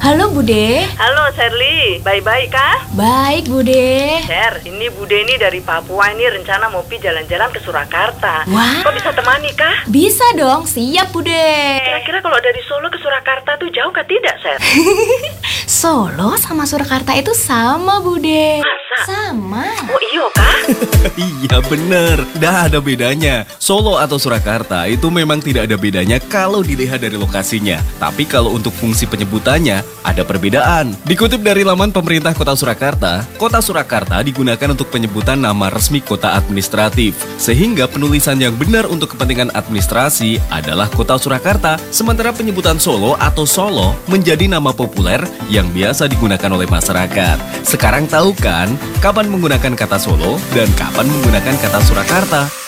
Halo Bude. Halo Sherly, baik-baik kah? Baik Bude. Sher, ini Bude ini dari Papua ini rencana mau pergi jalan-jalan ke Surakarta. Wah. Kok bisa temani kah? Bisa dong, siap Bude. Kira-kira kalau dari Solo ke Surakarta tuh jauh kah tidak, Sher? Solo sama Surakarta itu sama Bude. Masa? Sama. Oh iya kah? Iya bener, dah ada bedanya. Solo atau Surakarta itu memang tidak ada bedanya kalau dilihat dari lokasinya. Tapi kalau untuk fungsi penyebutannya, ada perbedaan. Dikutip dari laman pemerintah Kota Surakarta digunakan untuk penyebutan nama resmi kota administratif. Sehingga penulisan yang benar untuk kepentingan administrasi adalah Kota Surakarta. Sementara penyebutan Solo atau Solo menjadi nama populer yang biasa digunakan oleh masyarakat. Sekarang tahu kan kapan menggunakan kata Solo dan kapan menggunakan kata Surakarta?